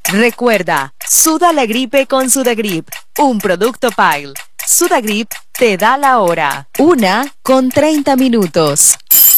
Recuerda, suda la gripe con Sudagrip, un producto Pile. Sudagrip te da la hora, 1:30 minutos.